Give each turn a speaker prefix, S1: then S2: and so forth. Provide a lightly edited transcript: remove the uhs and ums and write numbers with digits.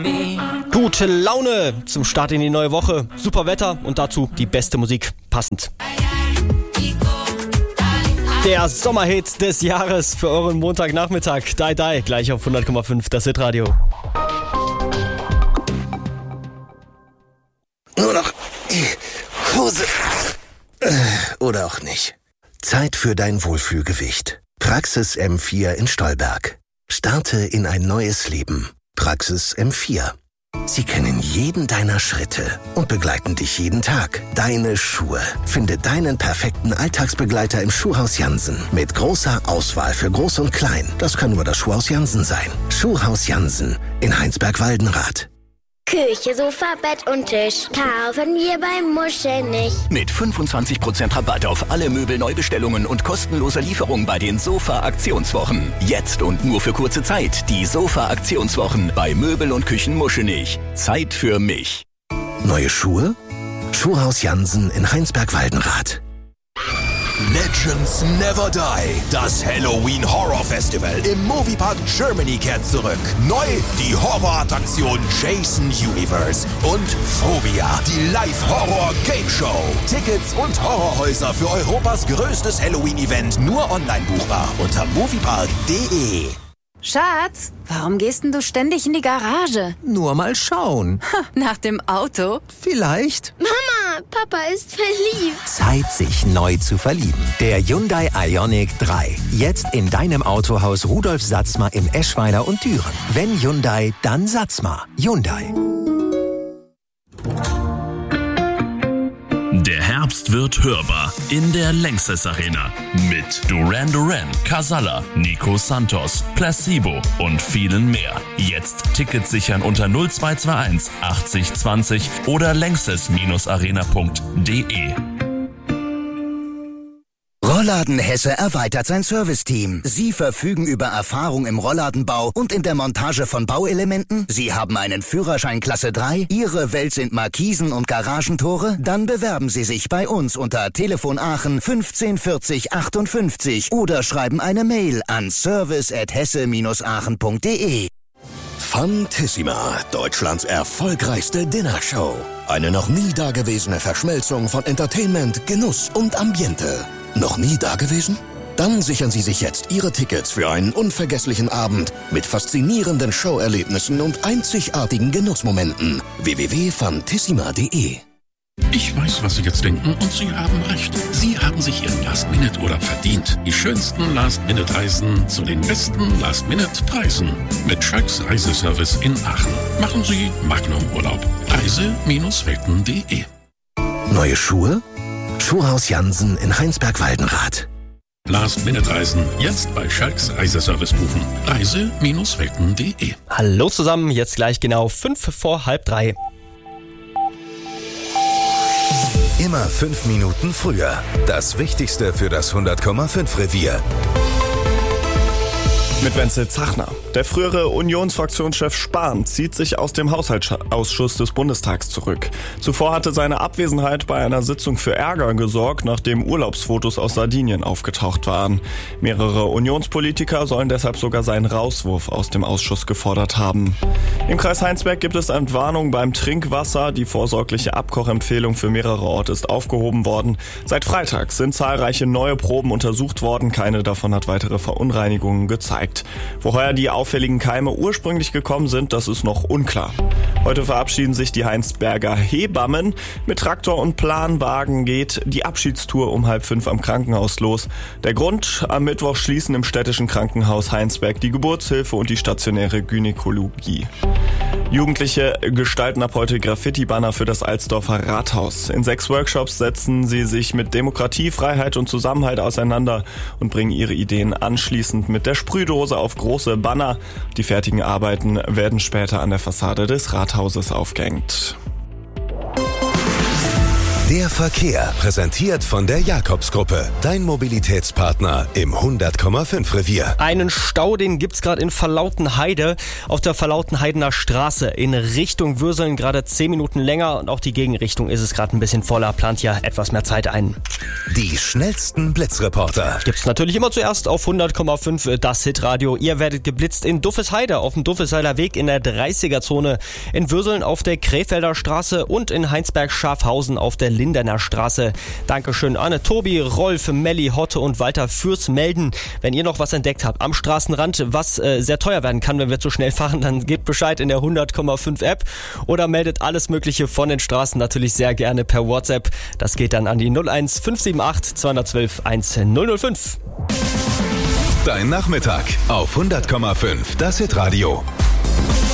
S1: Gute Laune zum Start in die neue Woche. Super Wetter und dazu die beste Musik passend. Der Sommerhit des Jahres für euren Montagnachmittag. Die Die, gleich auf 100,5 das Hitradio.
S2: Nur noch die Hose. Oder auch nicht. Zeit für dein Wohlfühlgewicht. Praxis M4 in Stolberg. Starte in ein neues Leben. Praxis M4. Sie kennen jeden deiner Schritte und begleiten dich jeden Tag. Deine Schuhe. Finde deinen perfekten Alltagsbegleiter im Schuhhaus Jansen. Mit großer Auswahl für Groß und Klein. Das kann nur das Schuhhaus Jansen sein. Schuhhaus Jansen in Heinsberg-Waldenrath.
S3: Küche, Sofa, Bett und Tisch kaufen wir beim Muschel nicht.
S4: Mit 25% Rabatt auf alle Möbelneubestellungen und kostenloser Lieferung bei den Sofa-Aktionswochen. Jetzt und nur für kurze Zeit die Sofa-Aktionswochen bei Möbel und Küchen Muschelnich. Zeit für mich.
S2: Neue Schuhe? Schuhhaus Jansen in Heinsberg-Waldenrath.
S5: Legends Never Die. Das Halloween Horror Festival im Moviepark Germany kehrt zurück. Neu die Horrorattraktion Jason Universe und Phobia, die Live-Horror-Game-Show. Tickets und Horrorhäuser für Europas größtes Halloween-Event nur online buchbar unter moviepark.de.
S6: Schatz, warum gehst denn du ständig in die Garage?
S7: Nur mal schauen.
S6: Nach dem Auto?
S7: Vielleicht.
S3: Mama, Papa ist verliebt.
S7: Zeit, sich neu zu verlieben. Der Hyundai Ioniq 3. Jetzt in deinem Autohaus Rudolf Satzmer in Eschweiler und Düren. Wenn Hyundai, dann Satzmer. Hyundai.
S8: Der Herbst wird hörbar in der Lanxess Arena mit Duran Duran, Casalla, Nico Santos, Placebo und vielen mehr. Jetzt Tickets sichern unter 0221 80 20 oder lanxess-arena.de.
S9: Rollladen Hesse erweitert sein Serviceteam. Sie verfügen über Erfahrung im Rollladenbau und in der Montage von Bauelementen. Sie haben einen Führerschein Klasse 3. Ihre Welt sind Markisen und Garagentore. Dann bewerben Sie sich bei uns unter Telefon Aachen 15 40 58 oder schreiben eine Mail an service@hesse-aachen.de.
S5: Fantissima, Deutschlands erfolgreichste Dinnershow. Eine noch nie dagewesene Verschmelzung von Entertainment, Genuss und Ambiente. Noch nie dagewesen? Dann sichern Sie sich jetzt Ihre Tickets für einen unvergesslichen Abend mit faszinierenden Showerlebnissen und einzigartigen Genussmomenten. www.fantissima.de.
S10: Ich weiß, was Sie jetzt denken und Sie haben recht. Sie haben sich Ihren Last-Minute-Urlaub verdient. Die schönsten Last-Minute-Reisen zu den besten Last-Minute-Preisen. Mit Schalks Reiseservice in Aachen. Machen Sie Magnum-Urlaub. Reise-welten.de.
S2: Neue Schuhe? Schuhhaus Jansen in Heinsberg-Waldenrath.
S10: Last-Minute-Reisen jetzt bei Schalks Reiseservice buchen. Reise-welten.de.
S1: Hallo zusammen, jetzt gleich genau 5 vor halb 3.
S11: Immer 5 Minuten früher. Das Wichtigste für das 100,5 Revier.
S12: Mit Wenzel Zachner. Der frühere Unionsfraktionschef Spahn zieht sich aus dem Haushaltsausschuss des Bundestags zurück. Zuvor hatte seine Abwesenheit bei einer Sitzung für Ärger gesorgt, nachdem Urlaubsfotos aus Sardinien aufgetaucht waren. Mehrere Unionspolitiker sollen deshalb sogar seinen Rauswurf aus dem Ausschuss gefordert haben. Im Kreis Heinsberg gibt es Entwarnung beim Trinkwasser. Die vorsorgliche Abkochempfehlung für mehrere Orte ist aufgehoben worden. Seit Freitag sind zahlreiche neue Proben untersucht worden. Keine davon hat weitere Verunreinigungen gezeigt. Woher die auffälligen Keime ursprünglich gekommen sind, das ist noch unklar. Heute verabschieden sich die Heinsberger Hebammen. Mit Traktor und Planwagen geht die Abschiedstour um 4:30 am Krankenhaus los. Der Grund: am Mittwoch schließen im städtischen Krankenhaus Heinsberg die Geburtshilfe und die stationäre Gynäkologie. Jugendliche gestalten ab heute Graffiti-Banner für das Alsdorfer Rathaus. In 6 Workshops setzen sie sich mit Demokratie, Freiheit und Zusammenhalt auseinander und bringen ihre Ideen anschließend mit der Sprühdose auf große Banner. Die fertigen Arbeiten werden später an der Fassade des Rathauses aufgehängt.
S11: Der Verkehr, präsentiert von der Jakobsgruppe. Dein Mobilitätspartner im 100,5 Revier.
S1: Einen Stau, den gibt's gerade in Verlautenheide auf der Verlautenheidener Straße in Richtung Würseln, gerade 10 Minuten länger und auch die Gegenrichtung ist es gerade ein bisschen voller, plant ja etwas mehr Zeit ein.
S11: Die schnellsten Blitzreporter.
S1: Gibt's natürlich immer zuerst auf 100,5 das Hitradio. Ihr werdet geblitzt in Duffesheide auf dem Duffesheider Weg in der 30er-Zone, in Würseln auf der Krefelder Straße und in Heinsberg-Schafhausen auf der Lindener Straße. Dankeschön an Tobi, Rolf, Melli, Hotte und Walter fürs Melden. Wenn ihr noch was entdeckt habt am Straßenrand, was sehr teuer werden kann, wenn wir zu schnell fahren, dann gebt Bescheid in der 100,5 App oder meldet alles Mögliche von den Straßen natürlich sehr gerne per WhatsApp. Das geht dann an die 01 578 212 1005.
S11: Dein Nachmittag auf 100,5 das Hitradio.